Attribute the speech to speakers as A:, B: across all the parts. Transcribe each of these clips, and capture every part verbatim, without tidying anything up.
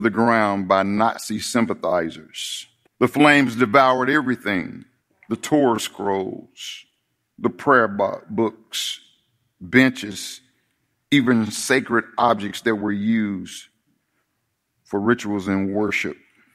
A: the ground by Nazi sympathizers. The flames devoured everything: the Torah scrolls, the prayer books, benches, even sacred objects that were used for rituals and worship.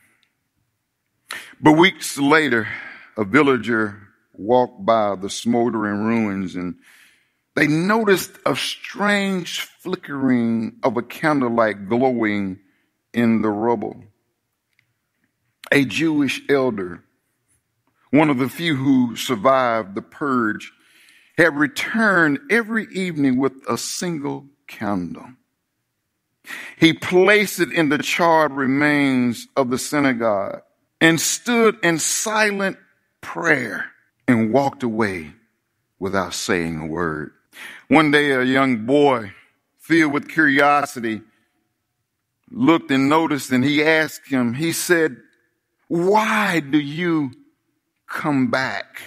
A: But weeks later, a villager walked by the smoldering ruins and they noticed a strange flickering of a candlelight glowing in the rubble. A Jewish elder, one of the few who survived the purge, had returned every evening with a single candle. He placed it in the charred remains of the synagogue and stood in silent prayer and walked away without saying a word. One day, a young boy, filled with curiosity, looked and noticed, and he asked him, he said, "Why do you come back?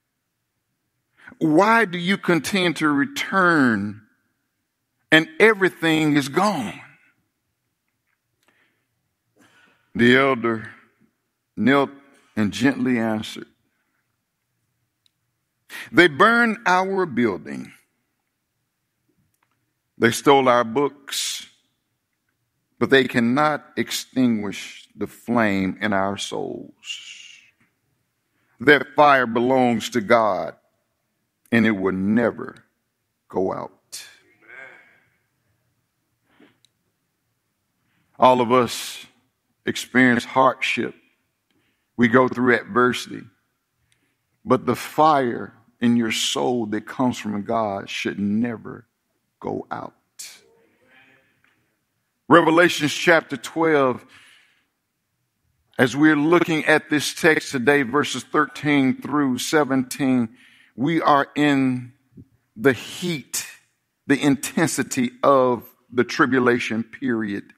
A: Why do you continue to return and everything is gone?" The elder knelt and gently answered, "They burned our building. They stole our books, but they cannot extinguish the flame in our souls. That fire belongs to God, and it will never go out." All of us experience hardship. We go through adversity. But the fire in your soul that comes from God should never go out. Revelation chapter twelve, as we're looking at this text today, verses thirteen through seventeen, we are in the heat, the intensity of the tribulation period.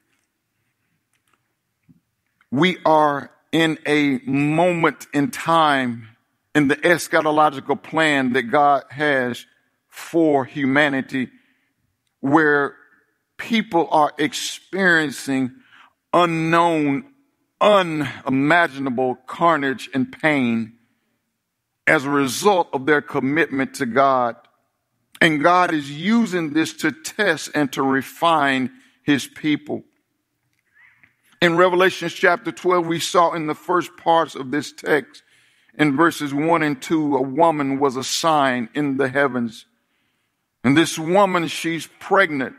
A: We are in a moment in time in the eschatological plan that God has for humanity, where people are experiencing unknown, unimaginable carnage and pain as a result of their commitment to God. And God is using this to test and to refine his people. In Revelation chapter twelve, we saw in the first parts of this text, in verses one and two, a woman was a sign in the heavens. And this woman, she's pregnant.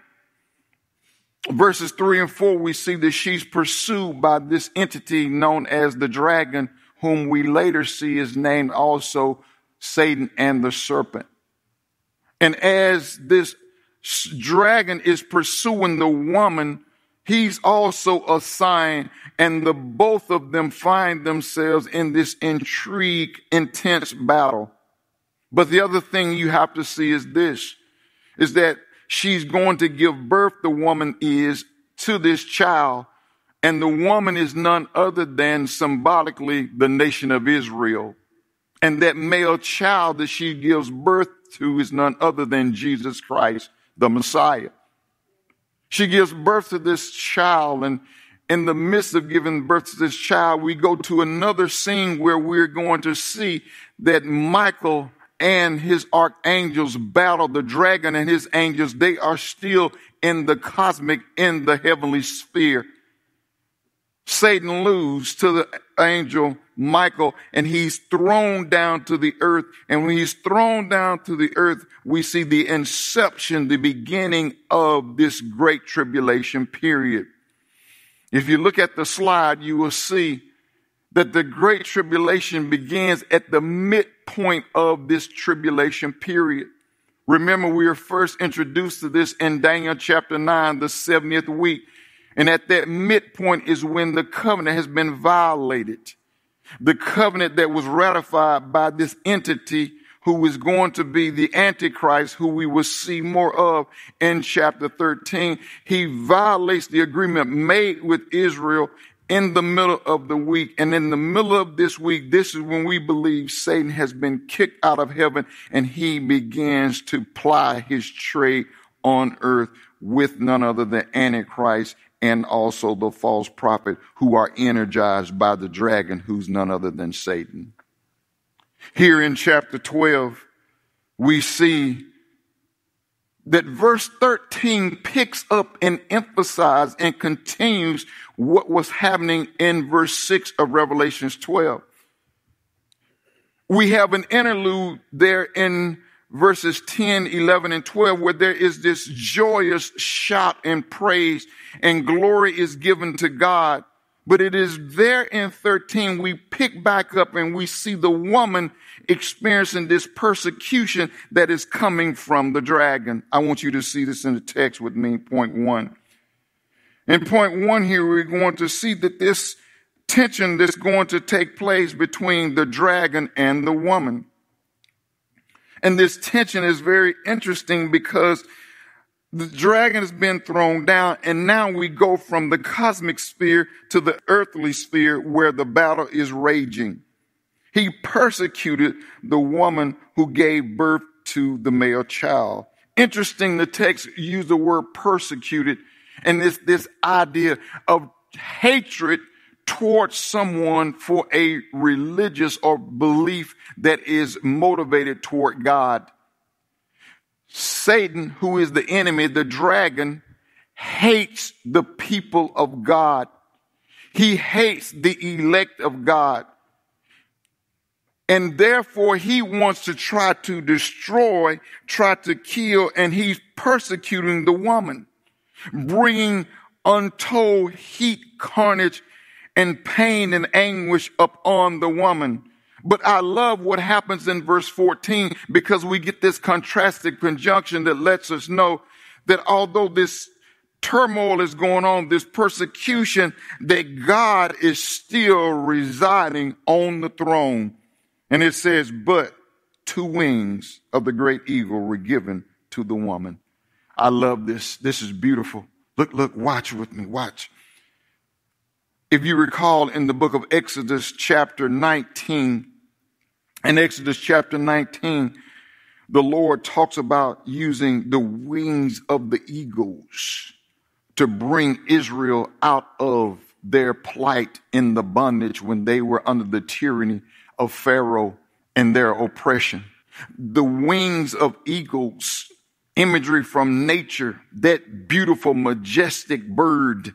A: Verses three and four, we see that she's pursued by this entity known as the dragon, whom we later see is named also Satan and the serpent. And as this dragon is pursuing the woman, he's also a sign, and the both of them find themselves in this intrigue, intense battle. But the other thing you have to see is this, is that she's going to give birth, the woman is, to this child, and the woman is none other than symbolically the nation of Israel. And that male child that she gives birth to is none other than Jesus Christ, the Messiah. She gives birth to this child, and in the midst of giving birth to this child, we go to another scene where we're going to see that Michael and his archangels battle the dragon and his angels. They are still in the cosmic, in the heavenly sphere. Satan loses to the angel Michael, and he's thrown down to the earth. And when he's thrown down to the earth, we see the inception, the beginning of this great tribulation period. If you look at the slide, you will see that the great tribulation begins at the midpoint of this tribulation period. Remember, we were first introduced to this in Daniel chapter nine, the seventieth week. And at that midpoint is when the covenant has been violated. The covenant that was ratified by this entity who is going to be the Antichrist, who we will see more of in chapter thirteen. He violates the agreement made with Israel in the middle of the week. And in the middle of this week, this is when we believe Satan has been kicked out of heaven and he begins to ply his trade on earth with none other than Antichrist and also the false prophet, who are energized by the dragon, who's none other than Satan. Here in chapter twelve, we see that verse thirteen picks up and emphasizes and continues what was happening in verse six of Revelations twelve. We have an interlude there in verses ten, eleven, and twelve, where there is this joyous shout and praise and glory is given to God. But it is there in thirteen, we pick back up and we see the woman experiencing this persecution that is coming from the dragon. I want you to see this in the text with me, point one. In point one here, we're going to see that this tension that's going to take place between the dragon and the woman. And this tension is very interesting because the dragon has been thrown down, and now we go from the cosmic sphere to the earthly sphere where the battle is raging. He persecuted the woman who gave birth to the male child. Interesting, the text used the word persecuted, and this, this idea of hatred towards someone for a religious or belief that is motivated toward God. Satan, who is the enemy, the dragon, hates the people of God. He hates the elect of God. And therefore, he wants to try to destroy, try to kill, and he's persecuting the woman, bringing untold heat, carnage, and pain and anguish upon the woman. But I love what happens in verse fourteen, because we get this contrasting conjunction that lets us know that although this turmoil is going on, this persecution, that God is still residing on the throne. And it says, but two wings of the great eagle were given to the woman. I love this. This is beautiful. Look, look, watch with me, watch. If you recall in the book of Exodus chapter nineteen, in Exodus chapter nineteen, the Lord talks about using the wings of the eagles to bring Israel out of their plight in the bondage when they were under the tyranny of Pharaoh and their oppression. The wings of eagles, imagery from nature, that beautiful, majestic bird,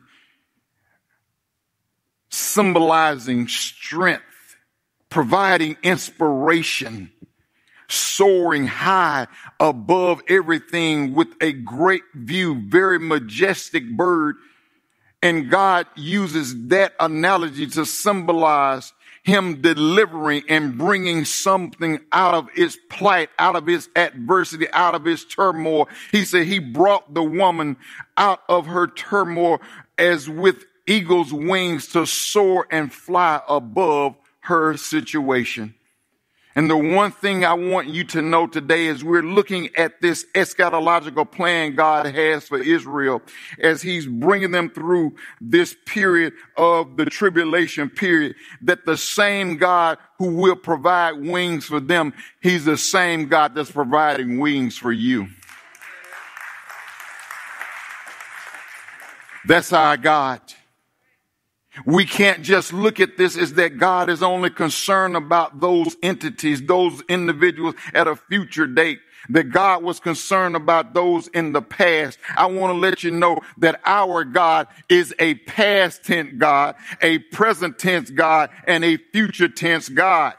A: symbolizing strength, providing inspiration, soaring high above everything with a great view, very majestic bird. And God uses that analogy to symbolize him delivering and bringing something out of its plight, out of its adversity, out of its turmoil. He said he brought the woman out of her turmoil as with eagle's wings to soar and fly above her situation. And the one thing I want you to know today is we're looking at this eschatological plan God has for Israel as he's bringing them through this period of the tribulation period, that the same God who will provide wings for them, he's the same God that's providing wings for you. That's our God. We can't just look at this as that God is only concerned about those entities, those individuals at a future date, that God was concerned about those in the past. I want to let you know that our God is a past tense God, a present tense God, and a future tense God.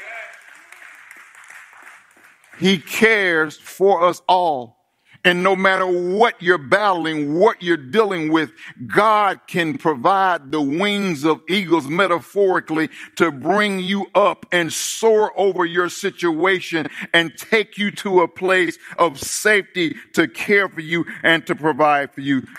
A: He cares for us all. And no matter what you're battling, what you're dealing with, God can provide the wings of eagles metaphorically to bring you up and soar over your situation and take you to a place of safety to care for you and to provide for you.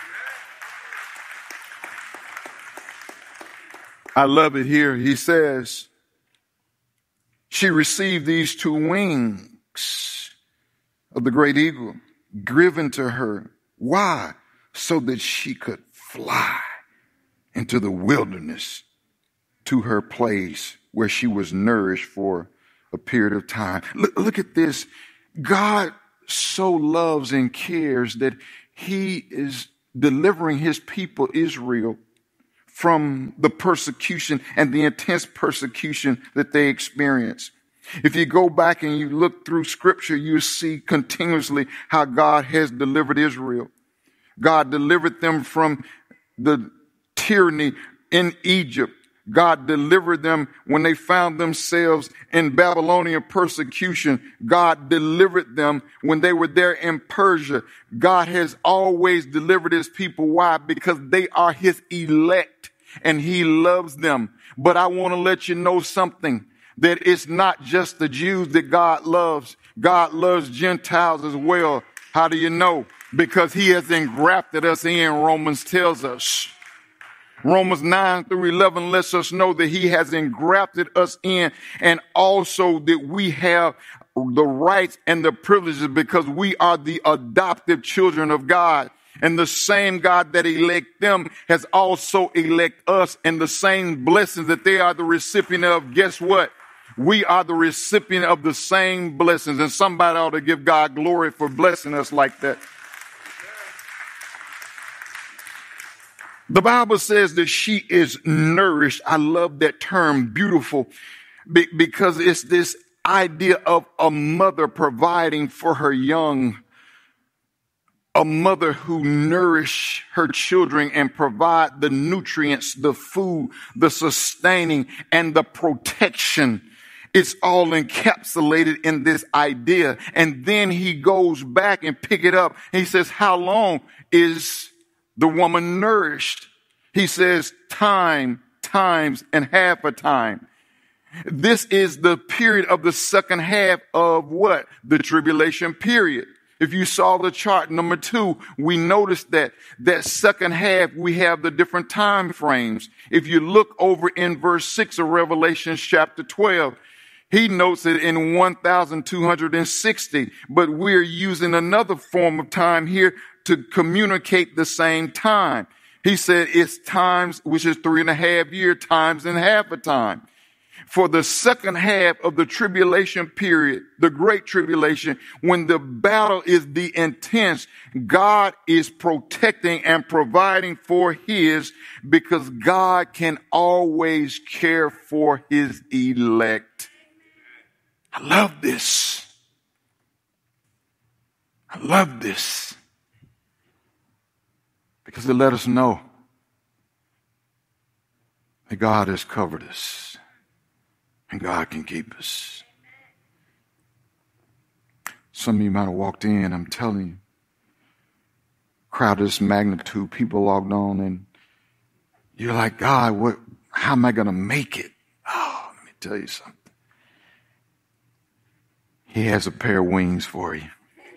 A: I love it here. He says, she received these two wings of the great eagle given to her. Why? So that she could fly into the wilderness to her place where she was nourished for a period of time. Look, look at this. God so loves and cares that he is delivering his people, Israel, from the persecution and the intense persecution that they experienced. If you go back and you look through scripture, you see continuously how God has delivered Israel. God delivered them from the tyranny in Egypt. God delivered them when they found themselves in Babylonian persecution. God delivered them when they were there in Persia. God has always delivered his people. Why? Because they are his elect and he loves them. But I want to let you know something, that it's not just the Jews that God loves. God loves Gentiles as well. How do you know? Because he has engrafted us in, Romans tells us. Romans nine through eleven lets us know that he has engrafted us in, and also that we have the rights and the privileges because we are the adoptive children of God. And the same God that elect them has also elect us, and the same blessings that they are the recipient of. Guess what? We are the recipient of the same blessings, and somebody ought to give God glory for blessing us like that. The Bible says that she is nourished. I love that term, beautiful, be- because it's this idea of a mother providing for her young, a mother who nourish her children and provide the nutrients, the food, the sustaining, and the protection. It's all encapsulated in this idea. And then he goes back and pick it up. He says, how long is the woman nourished? He says, time, times, and half a time. This is the period of the second half of what? The tribulation period. If you saw the chart number two, we noticed that that second half, we have the different time frames. If you look over in verse six of Revelation chapter twelve, he notes it in one thousand two hundred sixty, but we're using another form of time here to communicate the same time. He said it's times, which is three and a half year times and half a time. For the second half of the tribulation period, the great tribulation, when the battle is the intense, God is protecting and providing for his, because God can always care for his elect. I love this. I love this. Because it let us know that God has covered us and God can keep us. Some of you might have walked in, I'm telling you, crowd of this magnitude, people logged on, and you're like, God, what? How am I going to make it? Oh, let me tell you something. He has a pair of wings for you.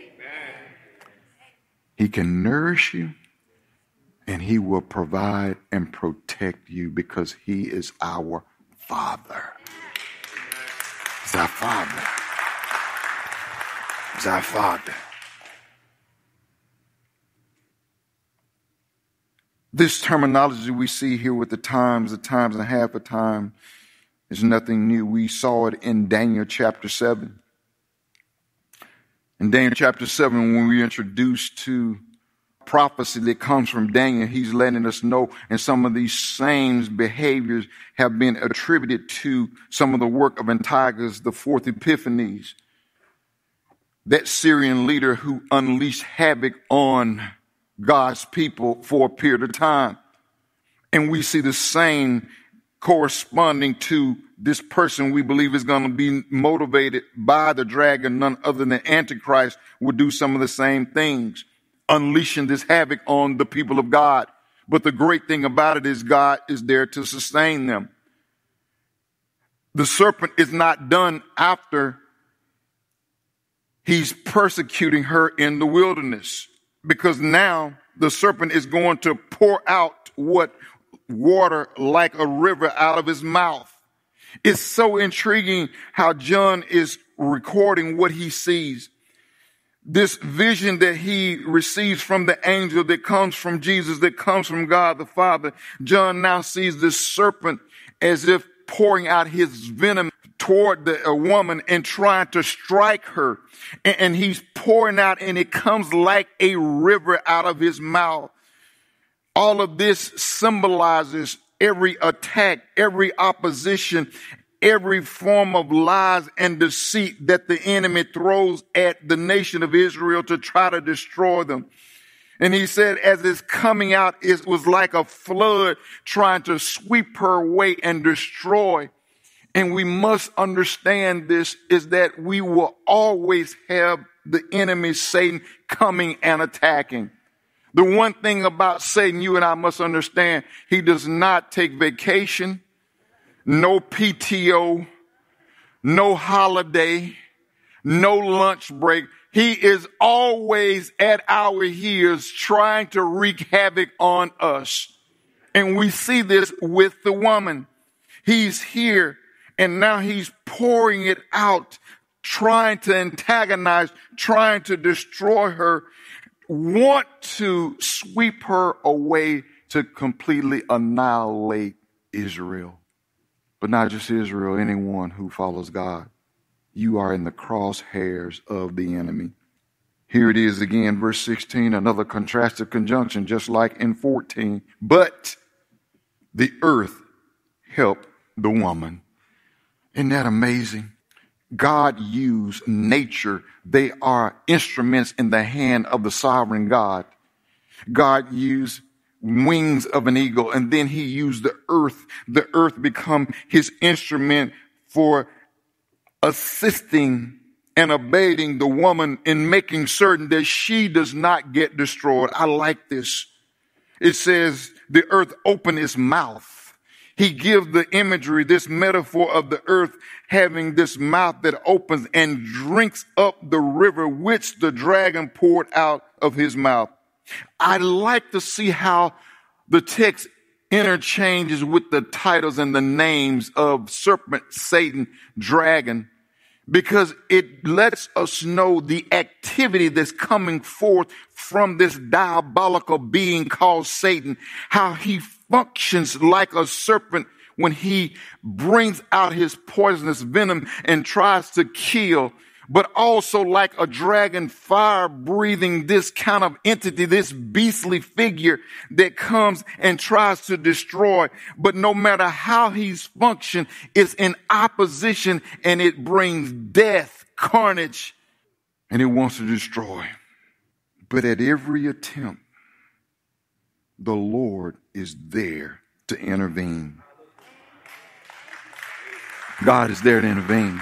A: He can nourish you, and he will provide and protect you because he is our Father. He's our Father. He's our Father. This terminology we see here with the times, the times and a half a time, is nothing new. We saw it in Daniel chapter seven. In Daniel chapter seven, when we're introduced to prophecy that comes from Daniel, he's letting us know, and some of these same behaviors have been attributed to some of the work of Antiochus, the fourth Epiphanes, that Syrian leader who unleashed havoc on God's people for a period of time. And we see the same corresponding to this person we believe is going to be motivated by the dragon, none other than Antichrist, will do some of the same things, unleashing this havoc on the people of God. But the great thing about it is God is there to sustain them. The serpent is not done after he's persecuting her in the wilderness, because now the serpent is going to pour out what? Water like a river out of his mouth. It's so intriguing how John is recording what he sees. This vision that he receives from the angel that comes from Jesus, that comes from God the Father. John now sees this serpent as if pouring out his venom toward the, a woman and trying to strike her. And, and he's pouring out, and it comes like a river out of his mouth. All of this symbolizes every attack, every opposition, every form of lies and deceit that the enemy throws at the nation of Israel to try to destroy them. And he said, as it's coming out, it was like a flood trying to sweep her away and destroy. And we must understand this, is that we will always have the enemy, Satan, coming and attacking. The one thing about Satan, you and I must understand, he does not take vacation, no P T O, no holiday, no lunch break. He is always at our heels trying to wreak havoc on us. And we see this with the woman. He's here and now he's pouring it out, trying to antagonize, trying to destroy her, want to sweep her away to completely annihilate Israel. But not just Israel, anyone who follows God. You are in the crosshairs of the enemy. Here it is again, verse sixteen, another contrastive conjunction, just like in fourteen. But the earth helped the woman. Isn't that amazing? God used nature. They are instruments in the hand of the sovereign God. God used wings of an eagle, and then he used the earth. The earth become his instrument for assisting and abating the woman in making certain that she does not get destroyed. I like this. It says the earth opened its mouth. He gives the imagery, this metaphor of the earth having this mouth that opens and drinks up the river which the dragon poured out of his mouth. I like to see how the text interchanges with the titles and the names of serpent, Satan, dragon, because it lets us know the activity that's coming forth from this diabolical being called Satan, how he functions like a serpent when he brings out his poisonous venom and tries to kill, but also like a dragon, fire breathing, this kind of entity, this beastly figure that comes and tries to destroy. But no matter how he's functioned, it's in opposition and it brings death, carnage, and it wants to destroy. But at every attempt, the Lord is there to intervene. God is there to intervene.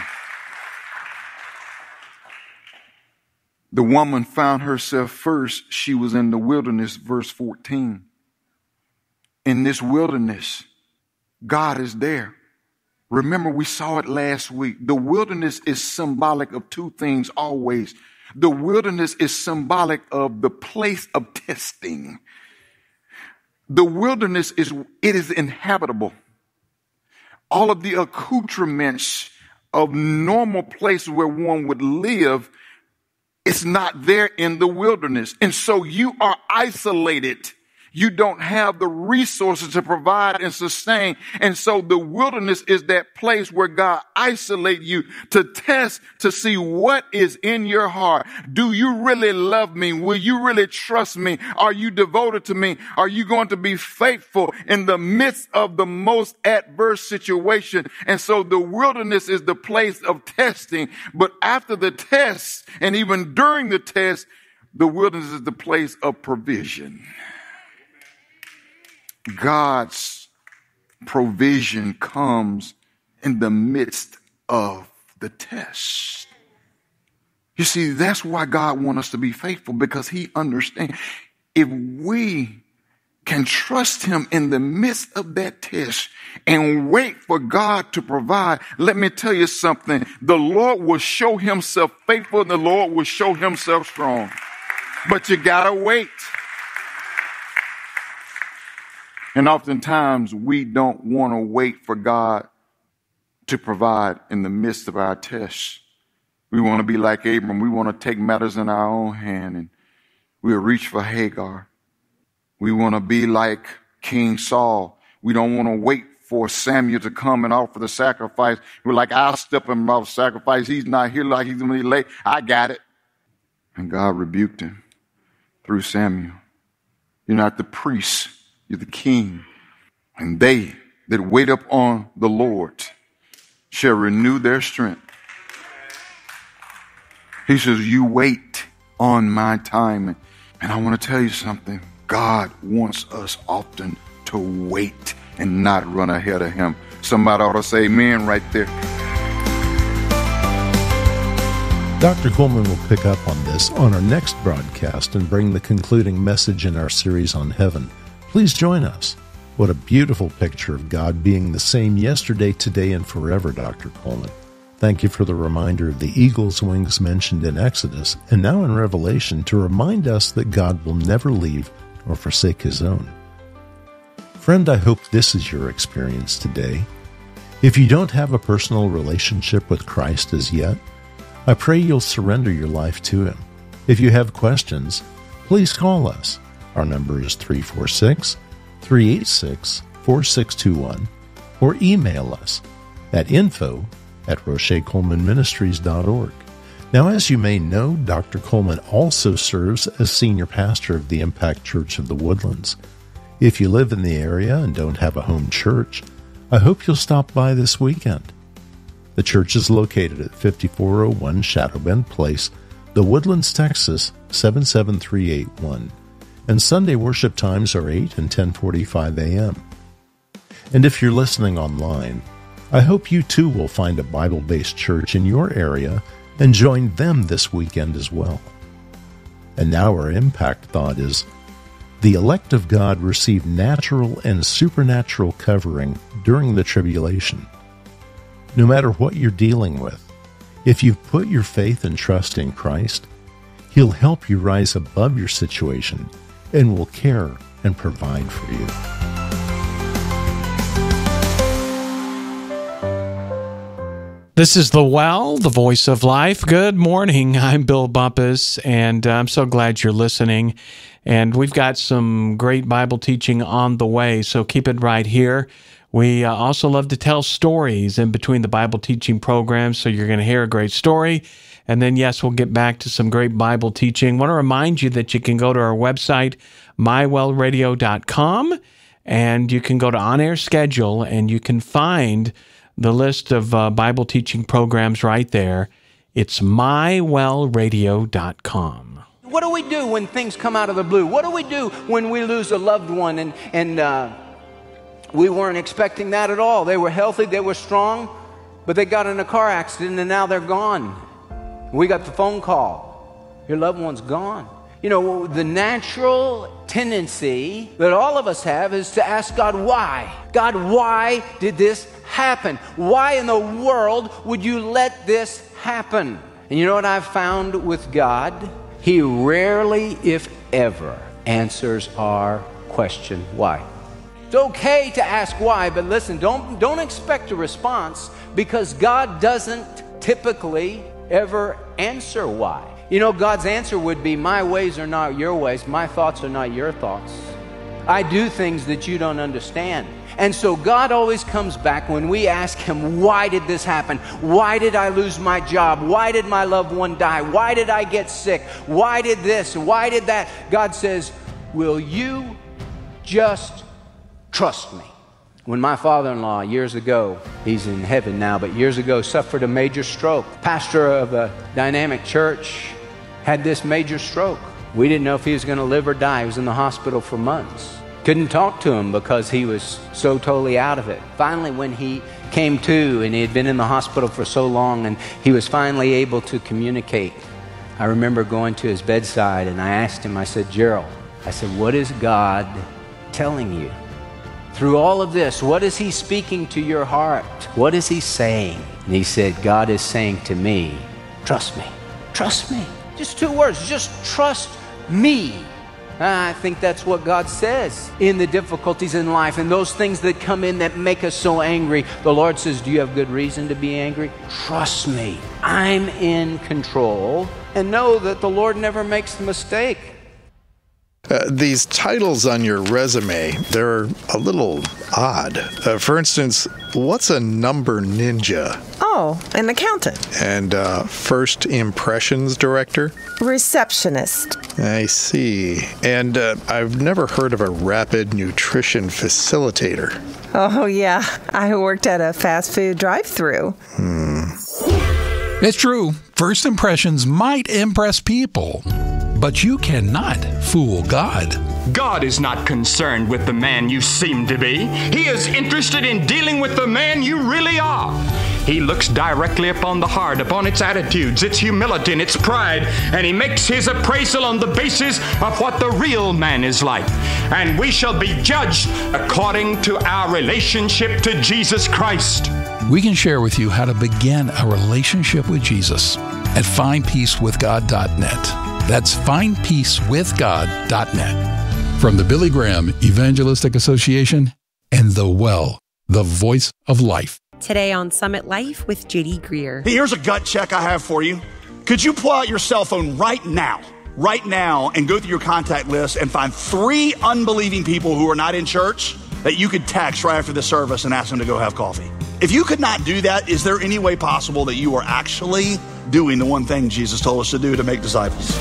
A: The woman found herself first. She was in the wilderness, verse fourteen. In this wilderness, God is there. Remember, we saw it last week. The wilderness is symbolic of two things always. The wilderness is symbolic of the place of testing. The wilderness is, it is inhabitable. All of the accoutrements of normal places where one would live, it's not there in the wilderness. And so you are isolated. You don't have the resources to provide and sustain. And so the wilderness is that place where God isolates you to test, to see what is in your heart. Do you really love me? Will you really trust me? Are you devoted to me? Are you going to be faithful in the midst of the most adverse situation? And so the wilderness is the place of testing. But after the test, and even during the test, the wilderness is the place of provision. God's provision comes in the midst of the test. You see, that's why God wants us to be faithful, because he understands if we can trust him in the midst of that test and wait for God to provide, let me tell you something. The Lord will show himself faithful and the Lord will show himself strong. But you gotta wait. And oftentimes we don't want to wait for God to provide in the midst of our tests. We want to be like Abram. We want to take matters in our own hand and we'll reach for Hagar. We want to be like King Saul. We don't want to wait for Samuel to come and offer the sacrifice. We're like, I'll step him off sacrifice. He's not here, like he's going to be late. I got it. And God rebuked him through Samuel. You're not the priest You're the King. And they that wait upon the Lord shall renew their strength. He says, you wait on my time. And I want to tell you something. God wants us often to wait and not run ahead of him. Somebody ought to say amen right there.
B: Doctor Coleman will pick up on this on our next broadcast and bring the concluding message in our series on heaven. Please join us. What a beautiful picture of God being the same yesterday, today, and forever, Doctor Coleman. Thank you for the reminder of the eagle's wings mentioned in Exodus and now in Revelation to remind us that God will never leave or forsake his own. Friend, I hope this is your experience today. If you don't have a personal relationship with Christ as yet, I pray you'll surrender your life to him. If you have questions, please call us. Our number is three four six, three eight six, four six two one or email us at info at roche coleman ministries dot org. Now, as you may know, Doctor Coleman also serves as senior pastor of the Impact Church of the Woodlands. If you live in the area and don't have a home church, I hope you'll stop by this weekend. The church is located at fifty-four oh one Shadow Bend Place, The Woodlands, Texas, seven seven three eight one, and Sunday worship times are eight and ten forty-five a.m. And if you're listening online, I hope you too will find a Bible-based church in your area and join them this weekend as well. And now our impact thought is, the elect of God receive natural and supernatural covering during the tribulation. No matter what you're dealing with, if you've put your faith and trust in Christ, he'll help you rise above your situation and will care and provide for you.
C: This is The Well, the voice of life. Good morning. I'm Bill Bumpus, and I'm so glad you're listening. And we've got some great Bible teaching on the way, so keep it right here. We uh, also love to tell stories in between the Bible teaching programs, so you're going to hear a great story. And then, yes, we'll get back to some great Bible teaching. I want to remind you that you can go to our website, my well radio dot com, and you can go to On Air Schedule, and you can find the list of uh, Bible teaching programs right there. It's my well radio dot com.
D: What do we do when things come out of the blue? What do we do when we lose a loved one and, and uh, we weren't expecting that at all? They were healthy, they were strong, but they got in a car accident and now they're gone. We got the phone call. Your loved one's gone. You know, the natural tendency that all of us have is to ask God, why? God, why did this happen? Why in the world would you let this happen? And you know what I've found with God? He rarely, if ever, answers our question, why? It's okay to ask why, but listen, don't, don't expect a response, because God doesn't typically ever answer why. You know, God's answer would be, my ways are not your ways, my thoughts are not your thoughts. I do things that you don't understand. And so God always comes back when we ask him, why did this happen? Why did I lose my job? Why did my loved one die? Why did I get sick? Why did this? Why did that? God says, will you just trust me? When my father-in-law years ago, he's in heaven now, but years ago suffered a major stroke. Pastor of a dynamic church had this major stroke. We didn't know if he was going to live or die. He was in the hospital for months. Couldn't talk to him because he was so totally out of it. Finally, when he came to, and he had been in the hospital for so long, and he was finally able to communicate, I remember going to his bedside and I asked him, I said, Gerald, I said, what is God telling you? Through all of this, what is he speaking to your heart? What is he saying? And he said, God is saying to me, trust me, trust me. Just two words, just trust me. I think that's what God says in the difficulties in life and those things that come in that make us so angry. The Lord says, do you have good reason to be angry? Trust me. I'm in control. And know that the Lord never makes a mistake.
E: Uh, these titles on your resume, they're a little odd. Uh, for instance, what's a number ninja?
F: Oh, an accountant.
E: And uh, first impressions director?
F: Receptionist.
E: I see. And uh, I've never heard of a rapid nutrition facilitator.
F: Oh, yeah. I worked at a fast food drive-thru.
E: Hmm.
G: It's true. First impressions might impress people, but you cannot fool God.
H: God is not concerned with the man you seem to be. He is interested in dealing with the man you really are. He looks directly upon the heart, upon its attitudes, its humility, and its pride, and he makes his appraisal on the basis of what the real man is like. And we shall be judged according to our relationship to Jesus Christ.
G: We can share with you how to begin a relationship with Jesus at find peace with god dot net. That's find peace with god dot net. From the Billy Graham Evangelistic Association and The Well, the voice of life.
I: Today on Summit Life with J D Greer.
J: Hey, here's a gut check I have for you. Could you pull out your cell phone right now, right now, and go through your contact list and find three unbelieving people who are not in church that you could text right after the service and ask them to go have coffee? If you could not do that, is there any way possible that you are actually doing the one thing Jesus told us to do to make disciples?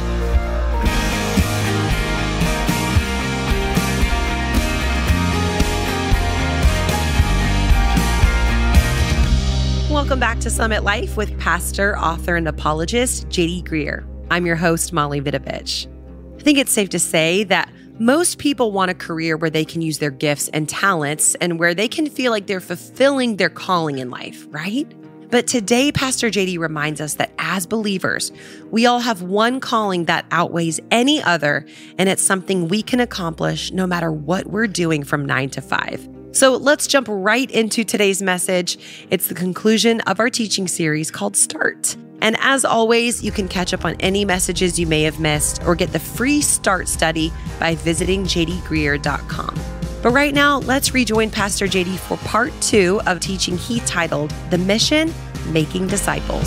I: Welcome back to Summit Life with pastor, author, and apologist J D Greer. I'm your host, Molly Vidovich. I think it's safe to say that most people want a career where they can use their gifts and talents and where they can feel like they're fulfilling their calling in life, right? But today, Pastor J D reminds us that as believers, we all have one calling that outweighs any other, and it's something we can accomplish no matter what we're doing from nine to five. So let's jump right into today's message. It's the conclusion of our teaching series called Start. And as always, you can catch up on any messages you may have missed or get the free Start study by visiting j d greer dot com. But right now, let's rejoin Pastor J D for part two of teaching he titled The Mission, Making Disciples.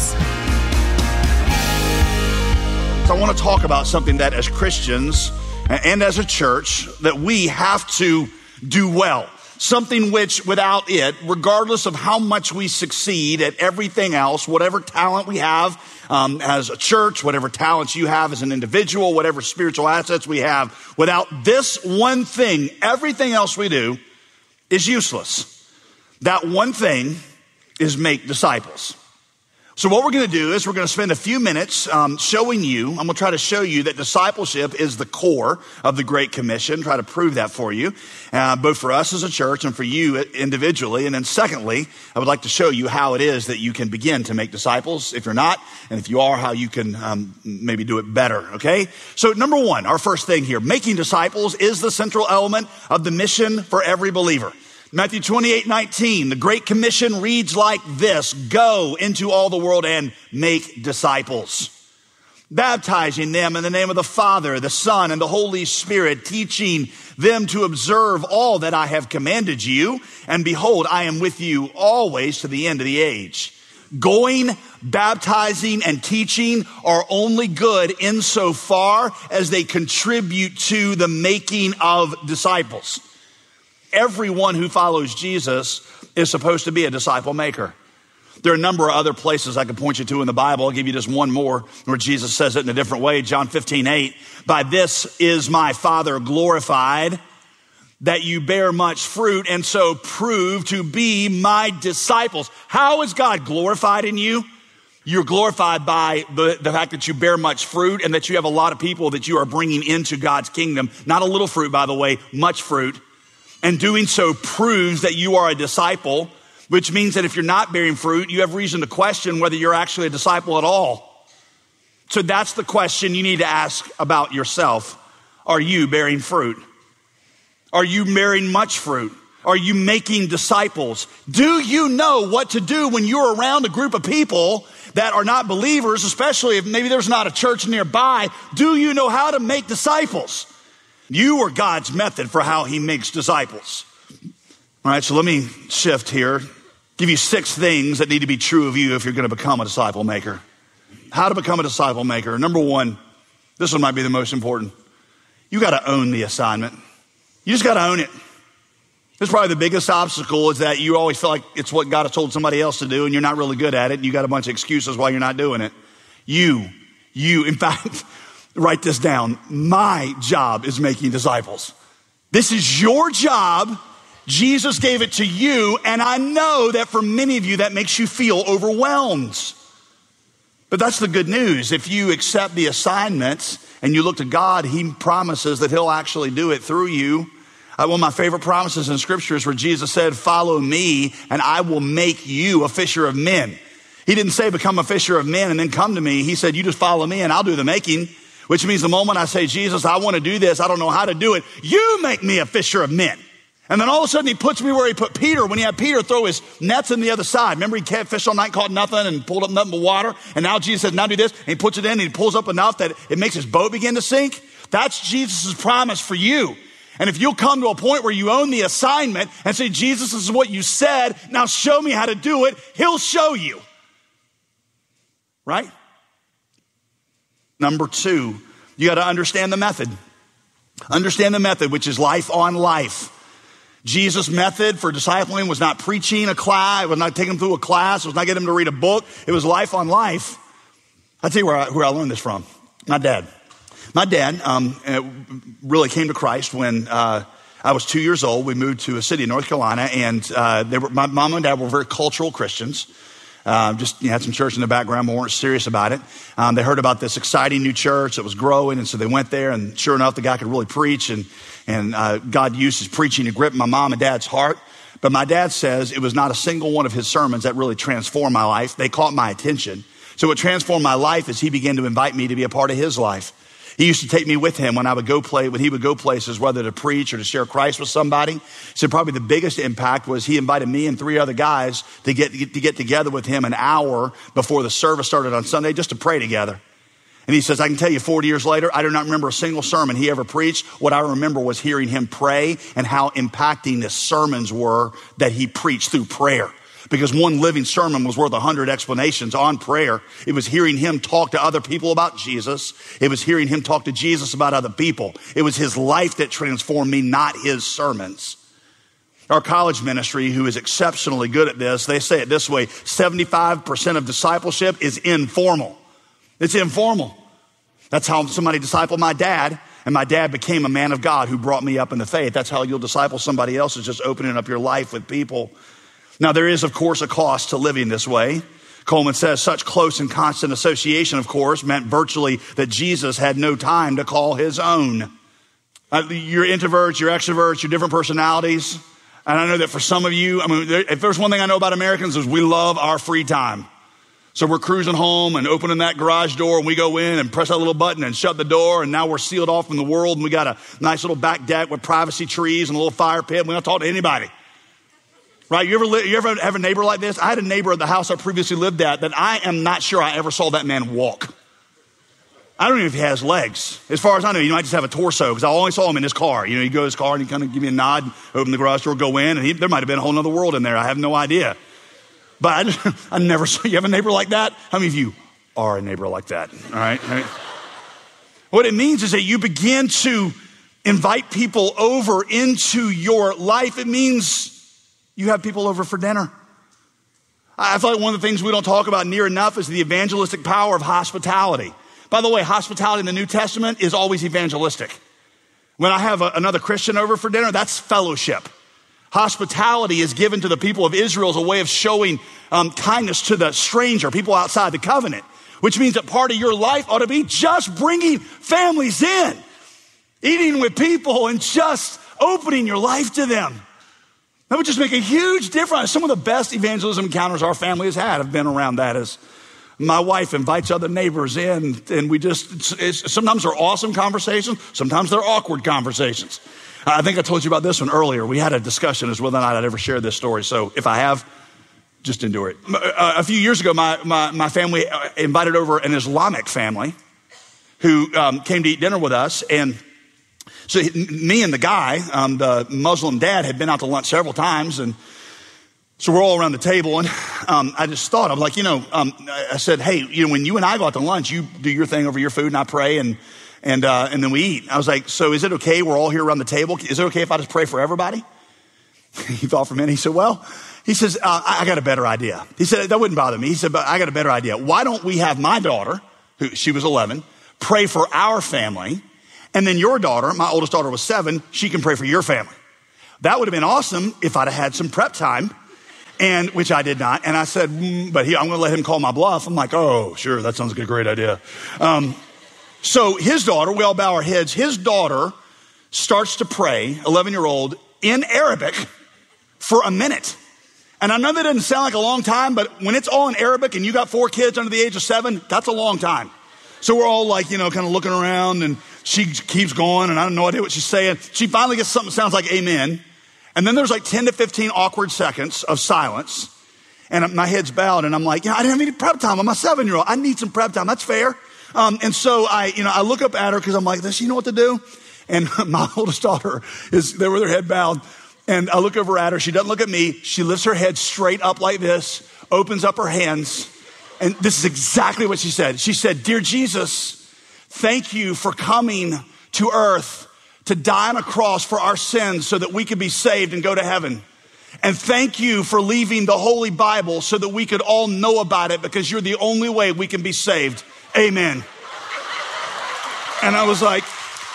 J: So I want to talk about something that as Christians and as a church that we have to do well. Something which without it, regardless of how much we succeed at everything else, whatever talent we have um, as a church, whatever talents you have as an individual, whatever spiritual assets we have, without this one thing, everything else we do is useless. That one thing is make disciples. So what we're going to do is we're going to spend a few minutes um, showing you, I'm going to try to show you that discipleship is the core of the Great Commission, try to prove that for you, uh, both for us as a church and for you individually. And then secondly, I would like to show you how it is that you can begin to make disciples if you're not, and if you are, how you can um, maybe do it better, okay? So number one, our first thing here, making disciples is the central element of the mission for every believer. Matthew twenty-eight nineteen, the Great Commission reads like this: go into all the world and make disciples, baptizing them in the name of the Father, the Son, and the Holy Spirit, teaching them to observe all that I have commanded you. And behold, I am with you always to the end of the age. Going, baptizing, and teaching are only good insofar as they contribute to the making of disciples. Everyone who follows Jesus is supposed to be a disciple maker. There are a number of other places I could point you to in the Bible. I'll give you just one more where Jesus says it in a different way. John fifteen eight, by this is my Father glorified, that you bear much fruit and so prove to be my disciples. How is God glorified in you? You're glorified by the, the fact that you bear much fruit and that you have a lot of people that you are bringing into God's kingdom. Not a little fruit, by the way, much fruit. And doing so proves that you are a disciple, which means that if you're not bearing fruit, you have reason to question whether you're actually a disciple at all. So that's the question you need to ask about yourself. Are you bearing fruit? Are you bearing much fruit? Are you making disciples? Do you know what to do when you're around a group of people that are not believers, especially if maybe there's not a church nearby? Do you know how to make disciples? You are God's method for how he makes disciples. All right, so let me shift here. Give you six things that need to be true of you if you're going to become a disciple maker. How to become a disciple maker. Number one, this one might be the most important. you got to own the assignment. You just got to own it. This is probably the biggest obstacle, is that you always feel like it's what God has told somebody else to do and you're not really good at it and you got a bunch of excuses why you're not doing it. You, you, in fact, write this down. My job is making disciples. This is your job. Jesus gave it to you, and I know that for many of you that makes you feel overwhelmed. But that's the good news. If you accept the assignments and you look to God, he promises that he'll actually do it through you. Uh, one of my favorite promises in Scripture is where Jesus said, follow me and I will make you a fisher of men. He didn't say become a fisher of men and then come to me. He said, you just follow me and I'll do the making, which means the moment I say, Jesus, I want to do this, I don't know how to do it, you make me a fisher of men. And then all of a sudden he puts me where he put Peter when he had Peter throw his nets in the other side. Remember he kept fish all night, caught nothing, and pulled up nothing but water. And now Jesus says, now do this. And he puts it in and he pulls up enough that it makes his boat begin to sink. That's Jesus' promise for you. And if you'll come to a point where you own the assignment and say, Jesus, this is what you said, now show me how to do it, he'll show you. Right? Number two, you got to understand the method. Understand the method, which is life on life. Jesus' method for discipling was not preaching a class. It was not taking them through a class. It was not getting them to read a book. It was life on life. I'll tell you where I, where I learned this from. My dad. My dad um, really came to Christ when uh, I was two years old. We moved to a city in North Carolina, and uh, they were, my mom and dad were very cultural Christians. Uh, just you know, had some church in the background, but weren't serious about it. Um, they heard about this exciting new church that was growing, and so they went there, and sure enough, the guy could really preach, and and uh, God used his preaching to grip my mom and dad's heart. But my dad says it was not a single one of his sermons that really transformed my life. They caught my attention. So what transformed my life is he began to invite me to be a part of his life. He used to take me with him when I would go play, when he would go places, whether to preach or to share Christ with somebody. So probably the biggest impact was he invited me and three other guys to get, to get together with him an hour before the service started on Sunday just to pray together. And he says, I can tell you forty years later, I do not remember a single sermon he ever preached. What I remember was hearing him pray and how impacting the sermons were that he preached through prayer. Because one living sermon was worth a hundred explanations on prayer. It was hearing him talk to other people about Jesus. It was hearing him talk to Jesus about other people. It was his life that transformed me, not his sermons. Our college ministry, who is exceptionally good at this, they say it this way, seventy-five percent of discipleship is informal. It's informal. That's how somebody discipled my dad, and my dad became a man of God who brought me up in the faith. That's how you'll disciple somebody else, is just opening up your life with people. Now, there is, of course, a cost to living this way. Coleman says such close and constant association, of course, meant virtually that Jesus had no time to call his own. Uh, you're introverts, you're extroverts, you're different personalities. And I know that for some of you, I mean, if there's one thing I know about Americans is we love our free time. So we're cruising home and opening that garage door, and we go in and press that little button and shut the door, and now we're sealed off from the world, and we got a nice little back deck with privacy trees and a little fire pit. We don't talk to anybody. Right? You ever, li- you ever have a neighbor like this? I had a neighbor at the house I previously lived at that I am not sure I ever saw that man walk. I don't even know if he has legs. As far as I know, he might just have a torso, because I only saw him in his car. You know, he'd go to his car and he'd kind of give me a nod, open the garage door, go in, and he, there might have been a whole other world in there. I have no idea. But I, just, I never saw, you have a neighbor like that? How many of you are a neighbor like that? All right? All right. What it means is that you begin to invite people over into your life. It means you have people over for dinner. I feel like one of the things we don't talk about near enough is the evangelistic power of hospitality. By the way, hospitality in the New Testament is always evangelistic. When I have a, another Christian over for dinner, that's fellowship. Hospitality is given to the people of Israel as a way of showing um, kindness to the stranger, people outside the covenant, which means that part of your life ought to be just bringing families in, eating with people, and just opening your life to them. That would just make a huge difference. Some of the best evangelism encounters our family has had have been around that. As my wife invites other neighbors in, and we just, it's, it's, sometimes they're awesome conversations, sometimes they're awkward conversations. I think I told you about this one earlier. We had a discussion as whether or not I'd ever shared this story. So if I have, just endure it. A few years ago, my, my, my family invited over an Islamic family who um, came to eat dinner with us. And so me and the guy, um, the Muslim dad, had been out to lunch several times. And so we're all around the table. And um, I just thought, I'm like, you know, um, I said, hey, you know, when you and I go out to lunch, you do your thing over your food and I pray. And And, uh, and then we eat. I was like, so is it okay? We're all here around the table. Is it okay if I just pray for everybody? He thought for a minute. He said, well, he says, uh, I got a better idea. He said, that wouldn't bother me. He said, but I got a better idea. Why don't we have my daughter, who she was eleven, pray for our family. And then your daughter, my oldest daughter was seven, she can pray for your family. That would have been awesome if I'd have had some prep time, and which I did not. And I said, mm, but he, I'm going to let him call my bluff. I'm like, oh, sure, that sounds like a great idea. Um, so his daughter, we all bow our heads. His daughter starts to pray, eleven-year-old, in Arabic for a minute. And I know that doesn't sound like a long time, but when it's all in Arabic and you got four kids under the age of seven, that's a long time. So we're all like, you know, kind of looking around, and she keeps going, and I have no idea what she's saying. She finally gets something that sounds like amen. And then there's like ten to fifteen awkward seconds of silence. And my head's bowed, and I'm like, yeah, I didn't have any prep time. I'm a seven-year-old. I need some prep time. That's fair. Um, and so I, you know, I look up at her because I'm like, does she know what to do? And my oldest daughter is there with her head bowed. And I look over at her. She doesn't look at me. She lifts her head straight up like this, opens up her hands. And this is exactly what she said. She said, dear Jesus, thank you for coming to earth to die on a cross for our sins so that we could be saved and go to heaven. And thank you for leaving the Holy Bible so that we could all know about it, because you're the only way we can be saved. Amen. And I was like,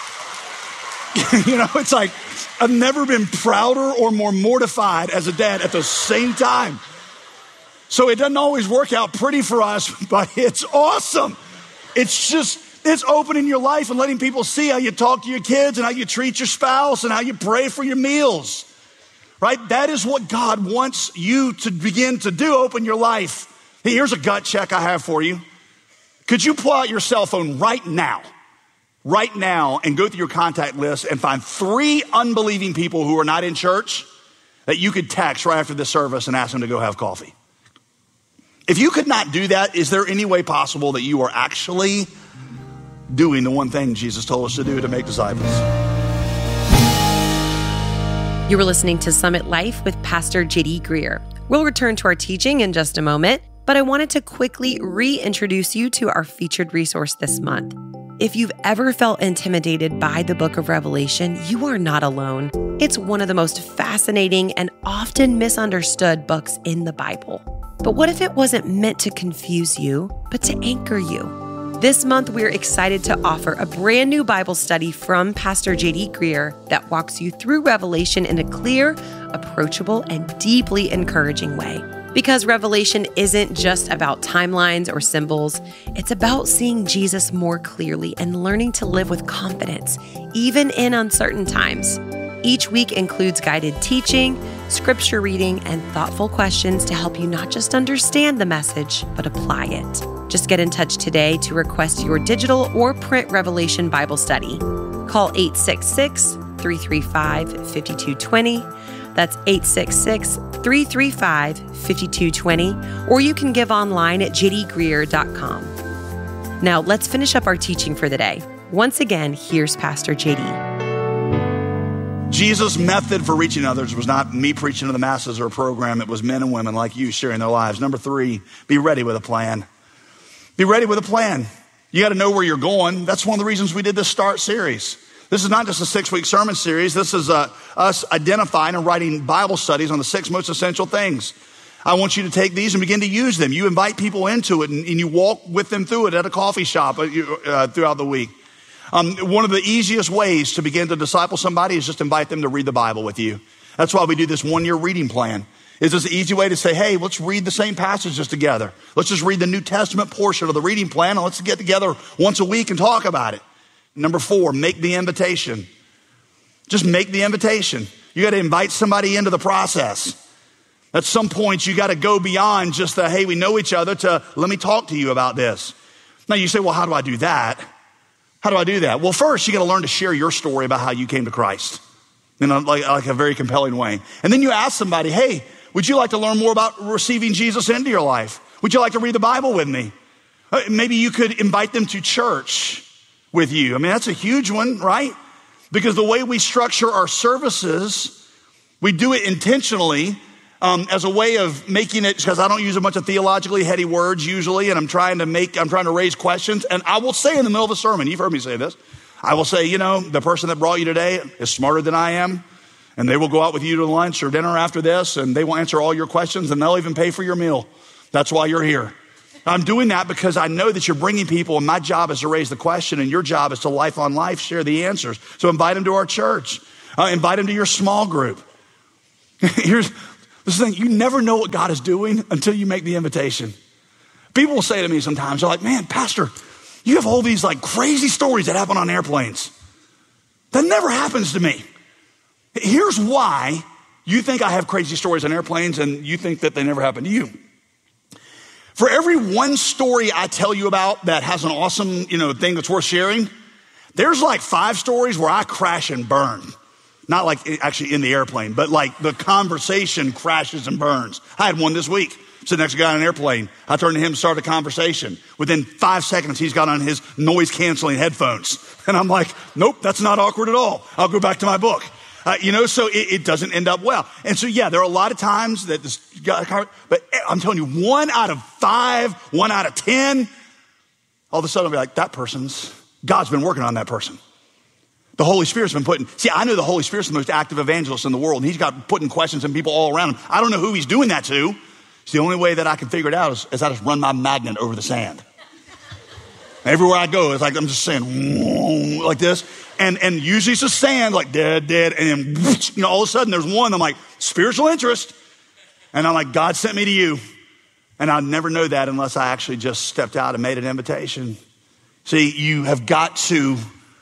J: you know, it's like, I've never been prouder or more mortified as a dad at the same time. So it doesn't always work out pretty for us, but it's awesome. It's just, it's opening your life and letting people see how you talk to your kids and how you treat your spouse and how you pray for your meals, right? That is what God wants you to begin to do, open your life. Hey, here's a gut check I have for you. Could you pull out your cell phone right now, right now, and go through your contact list and find three unbelieving people who are not in church that you could text right after this service and ask them to go have coffee? If you could not do that, is there any way possible that you are actually doing the one thing Jesus told us to do, to make disciples?
I: You were listening to Summit Life with Pastor J D Greear. We'll return to our teaching in just a moment, but I wanted to quickly reintroduce you to our featured resource this month. If you've ever felt intimidated by the book of Revelation, you are not alone. It's one of the most fascinating and often misunderstood books in the Bible. But what if it wasn't meant to confuse you, but to anchor you? This month, we're excited to offer a brand new Bible study from Pastor J D Greear that walks you through Revelation in a clear, approachable, and deeply encouraging way. Because Revelation isn't just about timelines or symbols, it's about seeing Jesus more clearly and learning to live with confidence, even in uncertain times. Each week includes guided teaching, scripture reading, and thoughtful questions to help you not just understand the message, but apply it. Just get in touch today to request your digital or print Revelation Bible study. Call eight six six, three three five, five two two zero. That's eight six six, three three five, five two two zero, or you can give online at j d greear dot com. Now, let's finish up our teaching for the day. Once again, here's Pastor J D.
J: Jesus' method for reaching others was not me preaching to the masses or a program. It was men and women like you sharing their lives. Number three, be ready with a plan. Be ready with a plan. You got to know where you're going. That's one of the reasons we did this START series. This is not just a six-week sermon series. This is uh, us identifying and writing Bible studies on the six most essential things. I want you to take these and begin to use them. You invite people into it, and, and you walk with them through it at a coffee shop uh, throughout the week. Um, one of the easiest ways to begin to disciple somebody is just invite them to read the Bible with you. That's why we do this one-year reading plan. It's just an easy way to say, hey, let's read the same passages together. Let's just read the New Testament portion of the reading plan, and let's get together once a week and talk about it. Number four, make the invitation. Just make the invitation. You got to invite somebody into the process. At some point, you got to go beyond just the, hey, we know each other, to let me talk to you about this. Now you say, well, how do I do that? How do I do that? Well, first, you got to learn to share your story about how you came to Christ in a, like, like a very compelling way. And then you ask somebody, hey, would you like to learn more about receiving Jesus into your life? Would you like to read the Bible with me? Uh, maybe you could invite them to church with you. I mean, that's a huge one, right? Because the way we structure our services, we do it intentionally um, as a way of making it, because I don't use a bunch of theologically heady words usually, and I'm trying to make, I'm trying to raise questions. And I will say in the middle of a sermon, you've heard me say this, I will say, you know, the person that brought you today is smarter than I am, and they will go out with you to lunch or dinner after this, and they will answer all your questions, and they'll even pay for your meal. That's why you're here. I'm doing that because I know that you're bringing people, and my job is to raise the question, and your job is to life on life share the answers. So invite them to our church. Uh, invite them to your small group. Here's this thing. You never know what God is doing until you make the invitation. People will say to me sometimes, they're like, man, Pastor, you have all these like crazy stories that happen on airplanes. That never happens to me. Here's why you think I have crazy stories on airplanes and you think that they never happen to you. For every one story I tell you about that has an awesome, you know, thing that's worth sharing, there's like five stories where I crash and burn. Not like actually in the airplane, but like the conversation crashes and burns. I had one this week. Sitting next to a guy on an airplane. I turned to him, started a conversation. Within five seconds, he's got on his noise-canceling headphones. And I'm like, nope, that's not awkward at all. I'll go back to my book. Uh, you know, so it, it doesn't end up well. And so, yeah, there are a lot of times that this guy, but I'm telling you, one out of five, one out of ten, all of a sudden I'll be like, that person's, God's been working on that person. The Holy Spirit's been putting, see, I know the Holy Spirit's the most active evangelist in the world, and he's got putting questions in people all around him. I don't know who he's doing that to. It's the only way that I can figure it out is, is I just run my magnet over the sand. Everywhere I go, it's like I'm just saying, like this. And and usually it's just sand, like dead, dead. And then, you know, all of a sudden there's one. I'm like, spiritual interest. And I'm like, God sent me to you. And I'd never know that unless I actually just stepped out and made an invitation. See, you have got to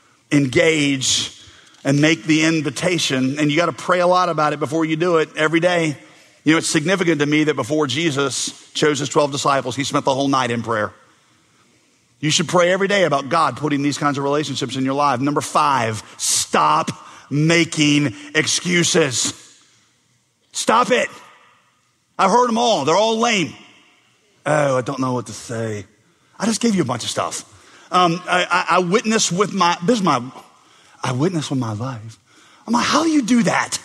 J: engage and make the invitation. And you got to pray a lot about it before you do it every day. You know, it's significant to me that before Jesus chose his twelve disciples, he spent the whole night in prayer. You should pray every day about God putting these kinds of relationships in your life. Number five, stop making excuses. Stop it. I've heard them all. They're all lame. Oh, I don't know what to say. I just gave you a bunch of stuff. Um, I, I, I witness with my, this is my, I witness with my life. I'm like, how do you do that?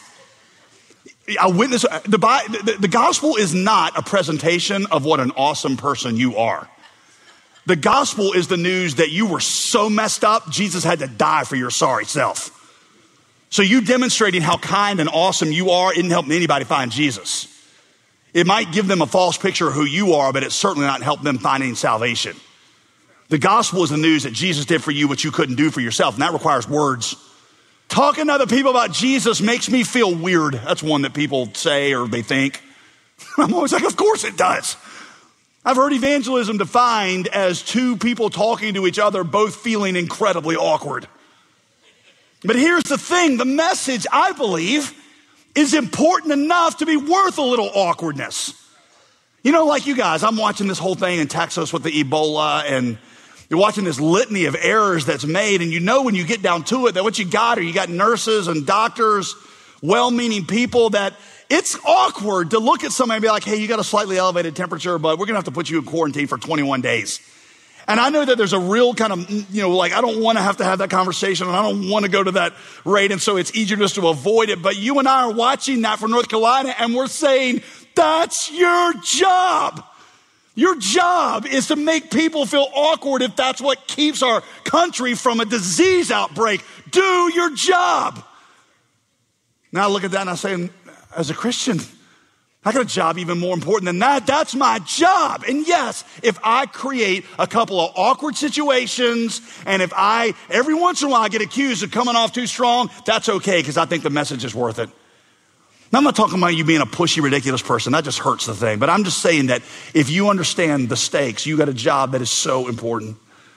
J: I witness, the, the, the gospel is not a presentation of what an awesome person you are. The gospel is the news that you were so messed up, Jesus had to die for your sorry self. So you demonstrating how kind and awesome you are isn't helping anybody find Jesus. It might give them a false picture of who you are, but it's certainly not helping them finding salvation. The gospel is the news that Jesus did for you what you couldn't do for yourself, and that requires words. Talking to other people about Jesus makes me feel weird. That's one that people say or they think. I'm always like, of course it does. I've heard evangelism defined as two people talking to each other, both feeling incredibly awkward. But here's the thing, the message, I believe, is important enough to be worth a little awkwardness. You know, like you guys, I'm watching this whole thing in Texas with the Ebola, and you're watching this litany of errors that's made, and you know when you get down to it that what you got are you got nurses and doctors, well-meaning people that it's awkward to look at somebody and be like, hey, you got a slightly elevated temperature, but we're going to have to put you in quarantine for twenty-one days. And I know that there's a real kind of, you know, like I don't want to have to have that conversation and I don't want to go to that rate. And so it's easier just to avoid it. But you and I are watching that from North Carolina and we're saying, that's your job. Your job is to make people feel awkward if that's what keeps our country from a disease outbreak. Do your job. Now I look at that and I say, as a Christian, I got a job even more important than that. That's my job. And yes, if I create a couple of awkward situations and if I, every once in a while, I get accused of coming off too strong, that's okay because I think the message is worth it. Now, I'm not talking about you being a pushy, ridiculous person. That just hurts the thing. But I'm just saying that if you understand the stakes, you got a job that is so important.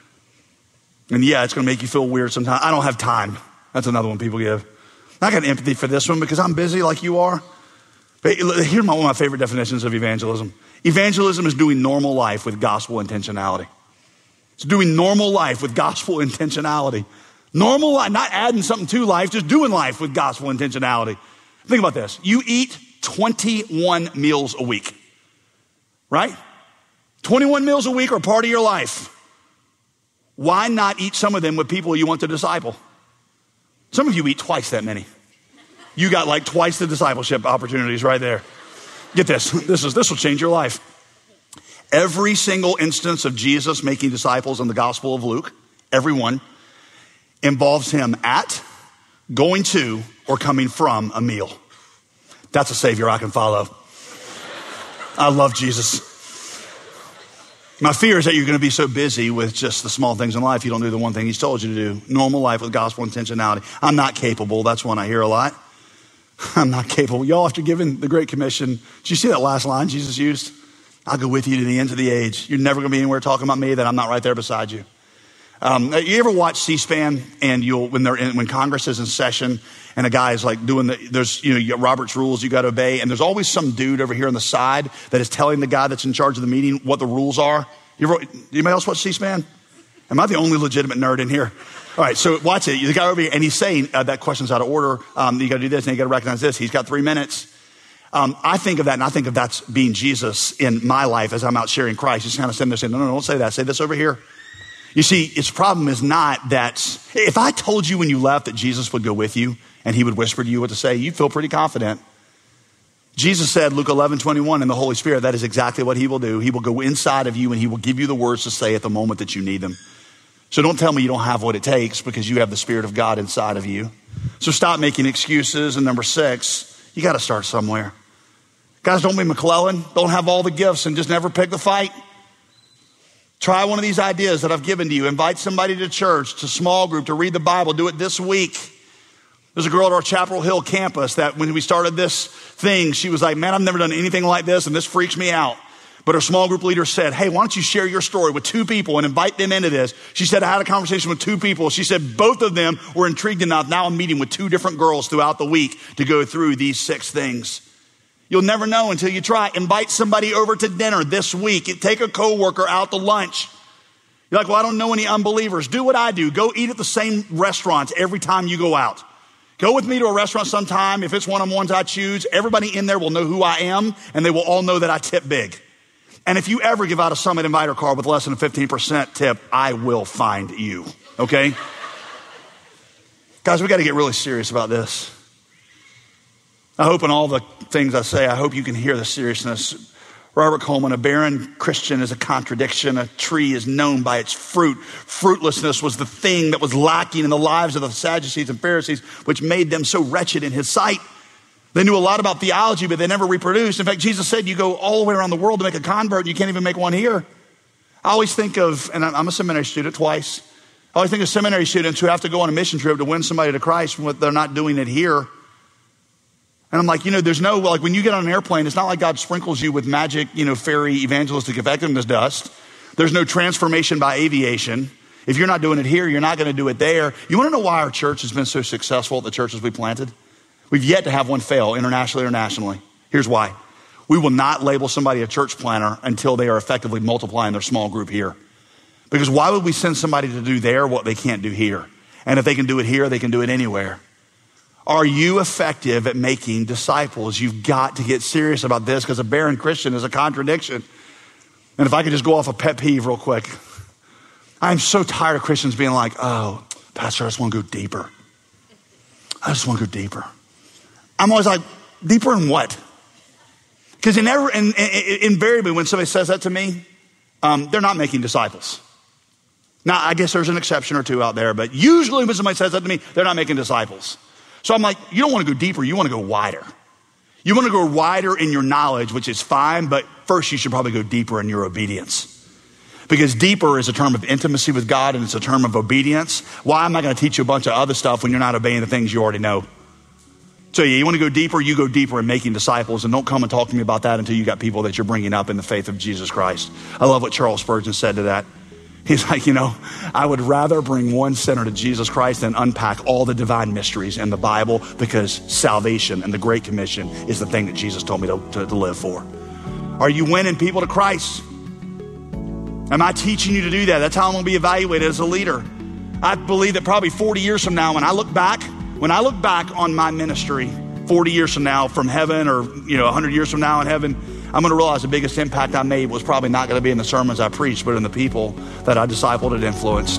J: And yeah, it's going to make you feel weird sometimes. I don't have time. That's another one people give. I got empathy for this one because I'm busy like you are. But here's my, one of my favorite definitions of evangelism. Evangelism is doing normal life with gospel intentionality. It's doing normal life with gospel intentionality. Normal life, not adding something to life, just doing life with gospel intentionality. Think about this. You eat twenty-one meals a week, right? twenty-one meals a week are part of your life. Why not eat some of them with people you want to disciple? Some of you eat twice that many. You got like twice the discipleship opportunities right there. Get this. This is this will change your life. Every single instance of Jesus making disciples in the Gospel of Luke, every one, involves him at, going to, or coming from a meal. That's a Savior I can follow. I love Jesus. My fear is that you're going to be so busy with just the small things in life, you don't do the one thing he's told you to do. Normal life with gospel intentionality. I'm not capable. That's one I hear a lot. I'm not capable. Y'all, after giving the Great Commission, did you see that last line Jesus used? I'll go with you to the ends of the age. You're never going to be anywhere talking about me that I'm not right there beside you. Um, you ever watch C-SPAN and you'll, when they're in, when Congress is in session and a guy is like doing the, there's, you know, you got Robert's rules you got to obey. And there's always some dude over here on the side that is telling the guy that's in charge of the meeting what the rules are. You ever, anybody else watch C-SPAN? Am I the only legitimate nerd in here? All right, so watch it. The guy over here, and he's saying uh, that question's out of order. Um, you got to do this, and you got to recognize this. He's got three minutes. Um, I think of that, and I think of that's being Jesus in my life as I'm out sharing Christ. He's kind of sitting there saying, no, no, no, don't say that. Say this over here. You see, its problem is not that if I told you when you left that Jesus would go with you and he would whisper to you what to say, you'd feel pretty confident. Jesus said, Luke eleven twenty-one, in the Holy Spirit, that is exactly what he will do. He will go inside of you and he will give you the words to say at the moment that you need them. So don't tell me you don't have what it takes because you have the Spirit of God inside of you. So stop making excuses. And number six, you got to start somewhere. Guys, don't be McClellan. Don't have all the gifts and just never pick the fight. Try one of these ideas that I've given to you. Invite somebody to church, to small group, to read the Bible. Do it this week. There's a girl at our Chapel Hill campus that when we started this thing, she was like, man, I've never done anything like this and this freaks me out. But her small group leader said, hey, why don't you share your story with two people and invite them into this? She said, I had a conversation with two people. She said, both of them were intrigued enough. Now I'm meeting with two different girls throughout the week to go through these six things. You'll never know until you try. Invite somebody over to dinner this week. Take a coworker out to lunch. You're like, well, I don't know any unbelievers. Do what I do. Go eat at the same restaurants every time you go out. Go with me to a restaurant sometime. If it's one of the ones I choose, everybody in there will know who I am, and they will all know that I tip big. And if you ever give out a Summit Inviter card with less than a fifteen percent tip, I will find you, okay? Guys, we got to get really serious about this. I hope in all the things I say, I hope you can hear the seriousness. Robert Coleman, a barren Christian is a contradiction. A tree is known by its fruit. Fruitlessness was the thing that was lacking in the lives of the Sadducees and Pharisees, which made them so wretched in his sight. They knew a lot about theology, but they never reproduced. In fact, Jesus said you go all the way around the world to make a convert, and you can't even make one here. I always think of, and I'm a seminary student twice, I always think of seminary students who have to go on a mission trip to win somebody to Christ when they're not doing it here. And I'm like, you know, there's no, like when you get on an airplane, it's not like God sprinkles you with magic, you know, fairy evangelistic effectiveness dust. There's no transformation by aviation. If you're not doing it here, you're not going to do it there. You want to know why our church has been so successful at the churches we planted? We've yet to have one fail internationally or nationally. Here's why. We will not label somebody a church planter until they are effectively multiplying their small group here. Because why would we send somebody to do there what they can't do here? And if they can do it here, they can do it anywhere. Are you effective at making disciples? You've got to get serious about this because a barren Christian is a contradiction. And if I could just go off a pet peeve real quick. I'm so tired of Christians being like, oh, Pastor, I just want to go deeper. I just want to go deeper. I'm always like, deeper in what? Because in every, in, in, invariably when somebody says that to me, um, they're not making disciples. Now, I guess there's an exception or two out there, but usually when somebody says that to me, they're not making disciples. So I'm like, you don't want to go deeper, you want to go wider. You want to go wider in your knowledge, which is fine, but first you should probably go deeper in your obedience. Because deeper is a term of intimacy with God and it's a term of obedience. Why am I going to teach you a bunch of other stuff when you're not obeying the things you already know? So yeah, you want to go deeper, you go deeper in making disciples, and don't come and talk to me about that until you got people that you're bringing up in the faith of Jesus Christ. I love what Charles Spurgeon said to that. He's like, you know, I would rather bring one sinner to Jesus Christ than unpack all the divine mysteries in the Bible, because salvation and the Great Commission is the thing that Jesus told me to, to, to live for. Are you winning people to Christ? Am I teaching you to do that? That's how I'm going to be evaluated as a leader. I believe that probably forty years from now, when I look back, when I look back on my ministry forty years from now from heaven, or, you know, one hundred years from now in heaven, I'm going to realize the biggest impact I made was probably not going to be in the sermons I preached, but in the people that I discipled and influenced.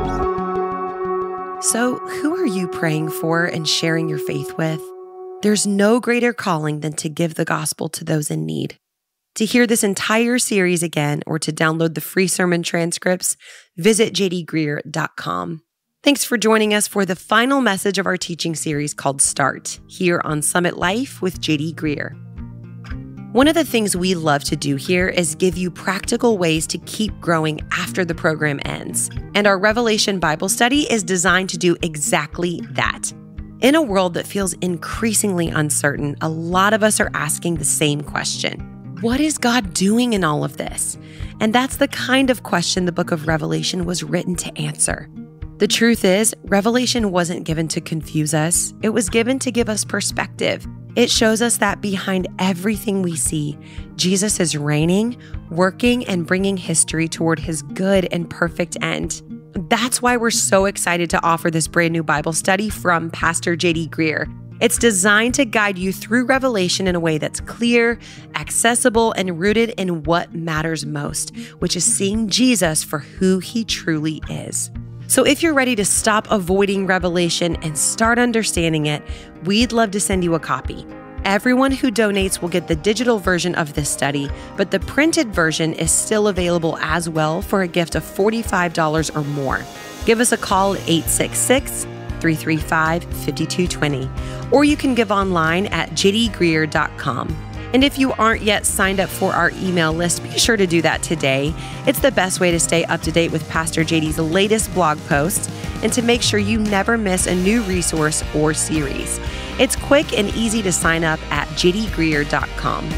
I: So, who are you praying for and sharing your faith with? There's no greater calling than to give the gospel to those in need. To hear this entire series again or to download the free sermon transcripts, visit j d greer dot com. Thanks for joining us for the final message of our teaching series called Start, here on Summit Life with J D Greear. One of the things we love to do here is give you practical ways to keep growing after the program ends. And our Revelation Bible study is designed to do exactly that. In a world that feels increasingly uncertain, a lot of us are asking the same question. What is God doing in all of this? And that's the kind of question the book of Revelation was written to answer. The truth is, Revelation wasn't given to confuse us. It was given to give us perspective. It shows us that behind everything we see, Jesus is reigning, working, and bringing history toward his good and perfect end. That's why we're so excited to offer this brand new Bible study from Pastor J D Greear. It's designed to guide you through Revelation in a way that's clear, accessible, and rooted in what matters most, which is seeing Jesus for who he truly is. So if you're ready to stop avoiding Revelation and start understanding it, we'd love to send you a copy. Everyone who donates will get the digital version of this study, but the printed version is still available as well for a gift of forty-five dollars or more. Give us a call at eight six six, three three five, five two two zero, or you can give online at j d greear dot com. And if you aren't yet signed up for our email list, be sure to do that today. It's the best way to stay up to date with Pastor J D's latest blog posts and to make sure you never miss a new resource or series. It's quick and easy to sign up at j d greear dot com.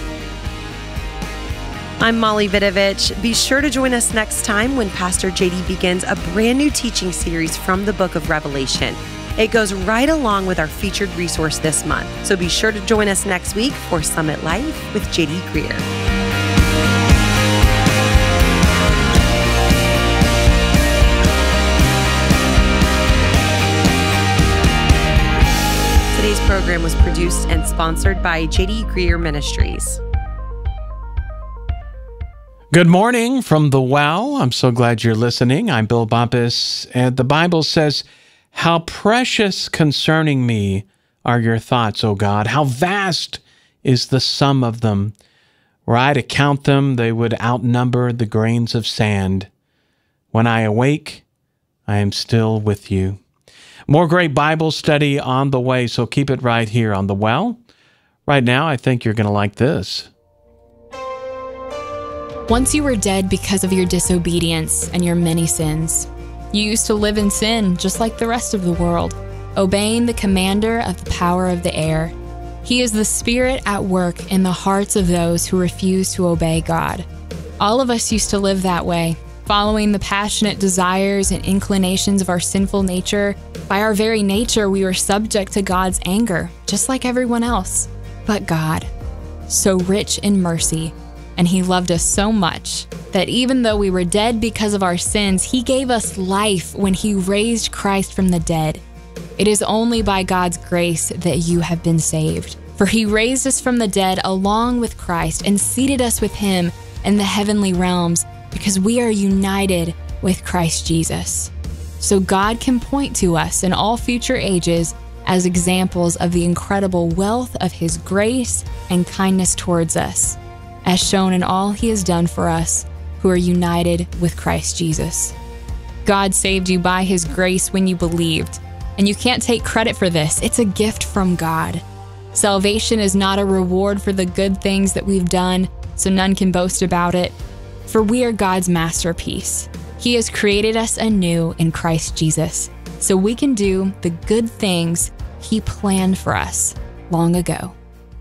I: I'm Molly Vidovich. Be sure to join us next time when Pastor J D begins a brand new teaching series from the book of Revelation. It goes right along with our featured resource this month. So be sure to join us next week for Summit Life with J D Greear. Today's program was produced and sponsored by J D Greear Ministries.
C: Good morning from the Well. I'm so glad you're listening. I'm Bill Bumpus, and the Bible says, "How precious concerning me are your thoughts, O God. How vast is the sum of them. Were I to count them, they would outnumber the grains of sand. When I awake, I am still with you." More great Bible study on the way, so keep it right here on the Well. Right now, I think you're going to like this.
K: Once you were dead because of your disobedience and your many sins. You used to live in sin just like the rest of the world, obeying the commander of the power of the air. He is the Spirit at work in the hearts of those who refuse to obey God. All of us used to live that way, following the passionate desires and inclinations of our sinful nature. By our very nature, we were subject to God's anger, just like everyone else. But God, so rich in mercy, and He loved us so much that even though we were dead because of our sins, He gave us life when He raised Christ from the dead. It is only by God's grace that you have been saved. For He raised us from the dead along with Christ and seated us with Him in the heavenly realms because we are united with Christ Jesus. So God can point to us in all future ages as examples of the incredible wealth of His grace and kindness towards us, as shown in all He has done for us who are united with Christ Jesus. God saved you by His grace when you believed, and you can't take credit for this. It's a gift from God. Salvation is not a reward for the good things that we've done, so none can boast about it, for we are God's masterpiece. He has created us anew in Christ Jesus, so we can do the good things He planned for us long ago.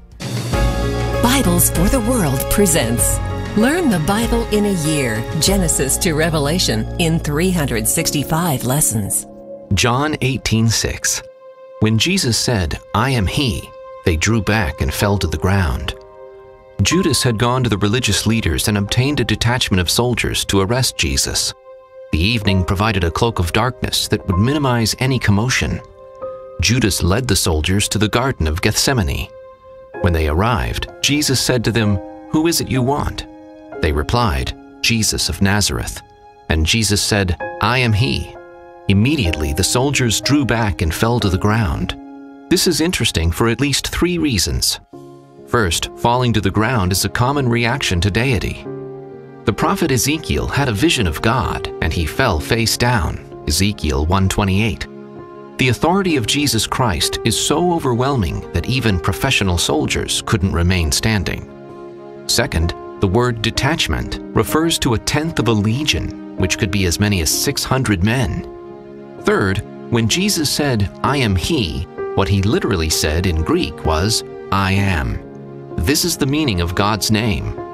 L: Bibles for the World presents Learn the Bible in a Year, Genesis to Revelation, in three hundred sixty-five lessons.
M: John eighteen six. When Jesus said, "I am He," they drew back and fell to the ground. Judas had gone to the religious leaders and obtained a detachment of soldiers to arrest Jesus. The evening provided a cloak of darkness that would minimize any commotion. Judas led the soldiers to the Garden of Gethsemane. When they arrived, Jesus said to them, "Who is it you want?" They replied, "Jesus of Nazareth." And Jesus said, "I am He." Immediately the soldiers drew back and fell to the ground. This is interesting for at least three reasons. First, falling to the ground is a common reaction to deity. The prophet Ezekiel had a vision of God, and he fell face down, Ezekiel one twenty-eight. The authority of Jesus Christ is so overwhelming that even professional soldiers couldn't remain standing. Second, the word detachment refers to a tenth of a legion, which could be as many as six hundred men. Third, when Jesus said, "I am He," what He literally said in Greek was, "I am." This is the meaning of God's name,